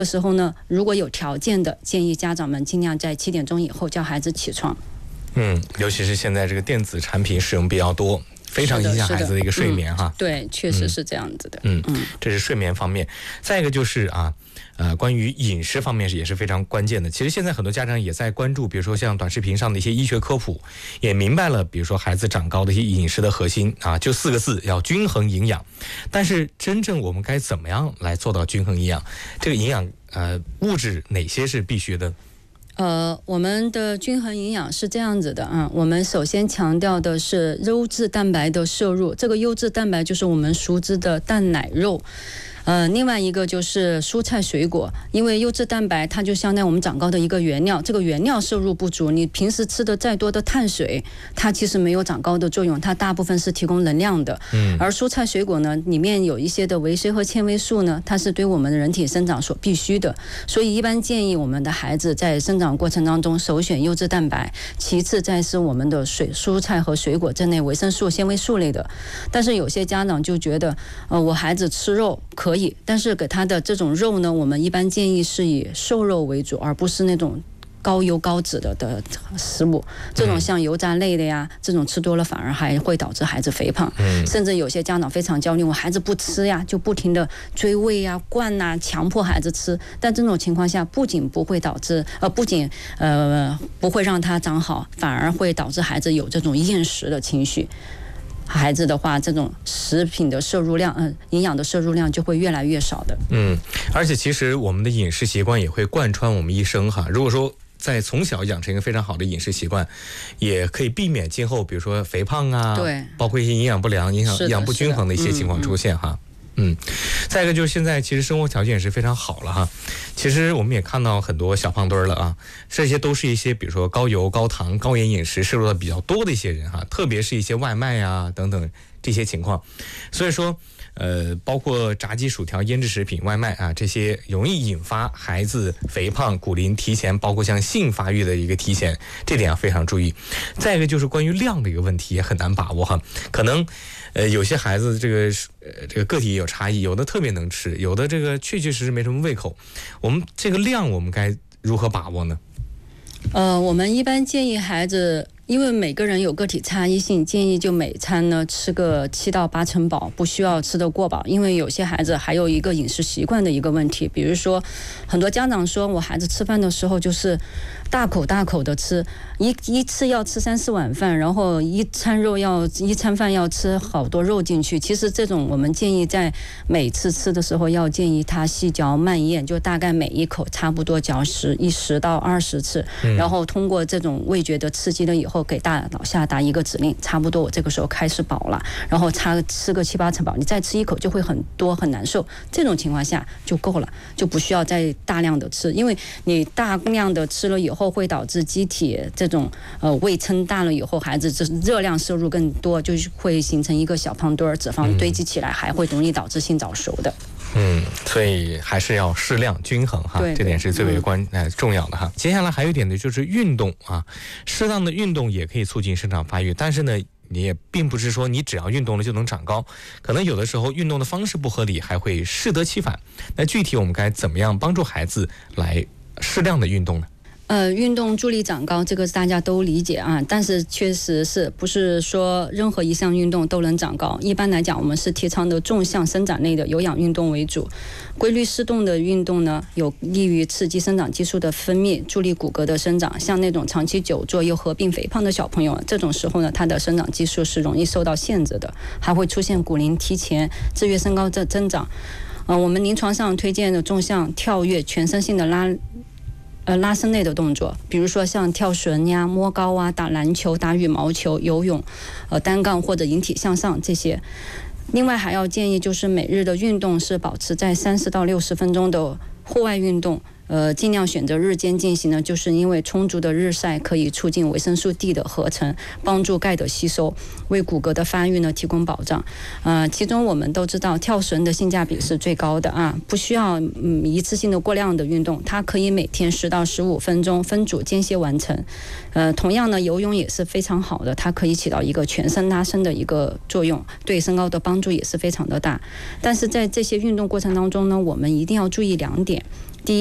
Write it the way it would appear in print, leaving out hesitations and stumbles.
的时候呢，如果有条件的，建议家长们尽量在7点钟以后叫孩子起床。 尤其是现在这个电子产品使用比较多，非常影响孩子的一个睡眠哈。 对，确实是这样子的。 这是睡眠方面。再一个就是关于饮食方面也是非常关键的。其实现在很多家长也在关注，比如说像短视频上的一些医学科普，也明白了，比如说孩子长高的一些饮食的核心就4个字，要均衡营养。但是真正我们该怎么样来做到均衡营养？这个营养物质哪些是必须的？ 我们的均衡营养是这样子的我们首先强调的是优质蛋白的摄入，这个优质蛋白就是我们熟知的蛋奶肉。另外一个就是蔬菜水果，因为优质蛋白它就相当于我们长高的一个原料，这个原料摄入不足，你平时吃的再多的碳水，它其实没有长高的作用，它大部分是提供能量的。而蔬菜水果呢，里面有一些的维 C 和纤维素呢，它是对我们的人体生长所必须的，所以一般建议我们的孩子在生长过程当中首选优质蛋白，其次再是我们的蔬菜和水果这类维生素、纤维素类的。但是有些家长就觉得我孩子吃肉可以，但是给他的这种肉呢，我们一般建议是以瘦肉为主，而不是那种高油高脂的食物。这种像油炸类的呀，这种吃多了反而还会导致孩子肥胖。甚至有些家长非常焦虑，我孩子不吃呀，就不停的追喂呀、灌啊，强迫孩子吃。但这种情况下，不仅不会导致不会让他长好，反而会导致孩子有这种厌食的情绪。孩子的话，这种食品的摄入量，营养的摄入量就会越来越少的。 而且其实我们的饮食习惯也会贯穿我们一生哈。如果说在从小养成一个非常好的饮食习惯，也可以避免今后比如说肥胖对， 包括一些营养不良、营养不均衡的一些情况出现哈。再一个就是现在其实生活条件也是非常好了哈。其实我们也看到很多小胖墩儿了这些都是一些比如说高油、高糖、高盐饮食摄入的比较多的一些人哈，特别是一些外卖等等这些情况。所以说包括炸鸡、薯条、腌制食品、外卖这些容易引发孩子肥胖、骨龄提前，包括像性发育的一个提前，这点要非常注意。再一个就是关于量的一个问题也很难把握哈，可能有些孩子这个个体也有差异，有的特别能吃，有的这个确确实实没什么胃口。我们这个量我们该如何把握呢？ 我们一般建议孩子，因为每个人有个体差异性，建议就每餐呢吃个7到8成饱，不需要吃得过饱。因为有些孩子还有一个饮食习惯的一个问题，比如说很多家长说我孩子吃饭的时候就是大口大口的吃，一次要吃3、4碗饭，然后一餐饭要吃好多肉进去。其实这种我们建议在每次吃的时候要建议他细嚼慢咽，就大概每一口差不多嚼10到20次，然后通过这种味觉的刺激了以后，给大脑下达一个指令，差不多我这个时候开始饱了，然后吃个7、8成饱，你再吃一口就会很多很难受。这种情况下就够了，就不需要再大量的吃，因为你大量的吃了以后会导致机体这种胃撑大了以后，孩子这热量摄入更多，就会形成一个小胖墩儿，脂肪堆积起来，还会容易导致性早熟的。 所以还是要适量均衡哈，这点是最为重要的哈。接下来还有一点呢，就是运动适当的运动也可以促进生长发育，但是呢，你也并不是说你只要运动了就能长高，可能有的时候运动的方式不合理，还会适得其反。那具体我们该怎么样帮助孩子来适量的运动呢？ 运动助力长高，这个大家都理解但是确实是不是说任何一项运动都能长高？一般来讲，我们是提倡的纵向伸展类的有氧运动为主。规律适度的运动呢，有利于刺激生长激素的分泌，助力骨骼的生长。像那种长期久坐又合并肥胖的小朋友，这种时候呢，他的生长激素是容易受到限制的，还会出现骨龄提前、自越身高的增长。我们临床上推荐的纵向跳跃、全身性的拉伸类的动作，比如说像跳绳呀、摸高打篮球、打羽毛球、游泳、单杠或者引体向上这些。另外还要建议就是每日的运动是保持在30到60分钟的户外运动， 尽量选择日间进行呢，就是因为充足的日晒可以促进维生素 D 的合成，帮助钙的吸收，为骨骼的发育呢提供保障。其中我们都知道跳绳的性价比是最高的啊，不需要一次性的过量的运动，它可以每天10到15分钟分组间歇完成。同样呢，游泳也是非常好的，它可以起到一个全身拉伸的一个作用，对身高的帮助也是非常的大。但是在这些运动过程当中呢，我们一定要注意2点。